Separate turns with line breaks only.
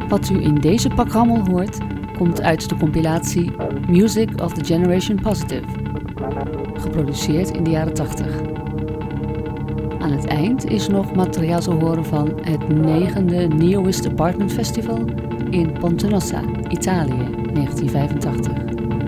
Wat u in deze pakrammel hoort, komt uit de compilatie Music of the Generation Positive, geproduceerd in de jaren 80. Aan het eind is nog materiaal te horen van het 9e Neowist Apartment Festival in Ponte Nossa, Italië, 1985.